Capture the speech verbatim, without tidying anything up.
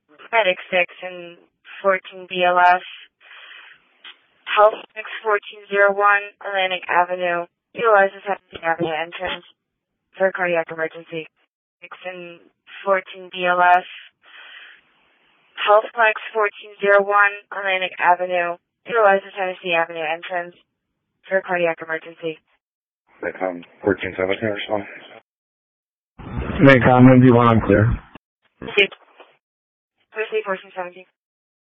Medic six and fourteen B L S. Health six fourteen oh one, Atlantic Avenue. Utilizes Hennessy Avenue entrance for cardiac emergency. six and fourteen B L S. Healthplex fourteen oh one, Atlantic Avenue. Utilizes Hennessy Avenue entrance for cardiac emergency. Maycom fourteen seventeen, respond. Maycom, M D one, I'm clear. Proceed fourteen seventeen.